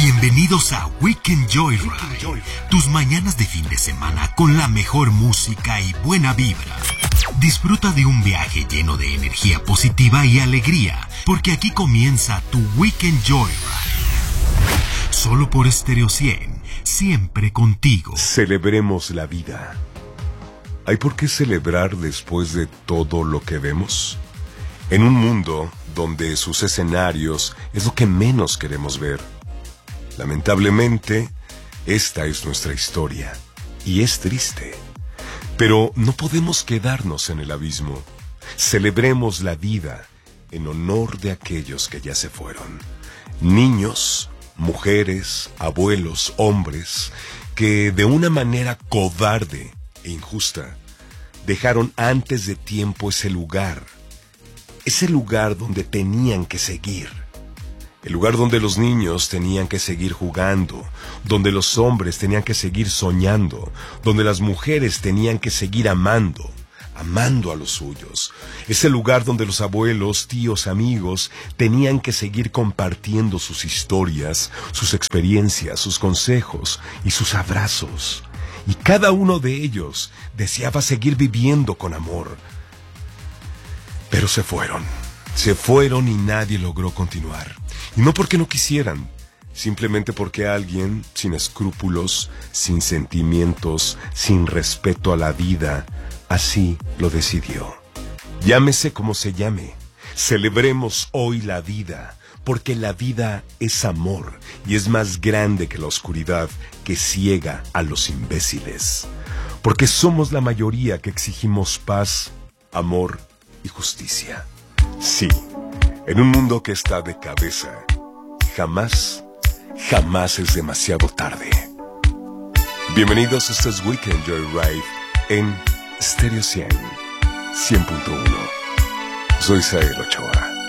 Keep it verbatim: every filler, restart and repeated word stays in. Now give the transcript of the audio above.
Bienvenidos a Weekend Joyride, tus mañanas de fin de semana con la mejor música y buena vibra. Disfruta de un viaje lleno de energía positiva y alegría, porque aquí comienza tu Weekend Joyride. Solo por Stereo cien, siempre contigo. Celebremos la vida. ¿Hay por qué celebrar después de todo lo que vemos? En un mundo donde sus escenarios es lo que menos queremos ver. Lamentablemente, esta es nuestra historia, y es triste. Pero no podemos quedarnos en el abismo. Celebremos la vida en honor de aquellos que ya se fueron. Niños, mujeres, abuelos, hombres, que de una manera cobarde e injusta dejaron antes de tiempo ese lugar, ese lugar donde tenían que seguir. El lugar donde los niños tenían que seguir jugando, donde los hombres tenían que seguir soñando, donde las mujeres tenían que seguir amando, amando a los suyos. Ese lugar donde los abuelos, tíos, amigos tenían que seguir compartiendo sus historias, sus experiencias, sus consejos y sus abrazos. Y cada uno de ellos deseaba seguir viviendo con amor. Pero se fueron, se fueron y nadie logró continuar. Y no porque no quisieran, simplemente porque alguien sin escrúpulos, sin sentimientos, sin respeto a la vida, así lo decidió. Llámese como se llame, celebremos hoy la vida, porque la vida es amor y es más grande que la oscuridad que ciega a los imbéciles. Porque somos la mayoría que exigimos paz, amor y justicia. Sí. En un mundo que está de cabeza, jamás, jamás es demasiado tarde. Bienvenidos a este Weekend Joyride en Stereo cien, cien punto uno. Soy Sael Ochoa.